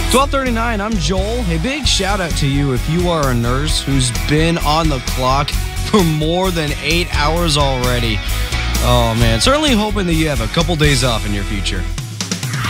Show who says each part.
Speaker 1: 12:39, I'm Joel. Hey, big shout out to you if you are a nurse who's been on the clock for more than 8 hours already. Oh, man. Certainly hoping that you have a couple days off in your future.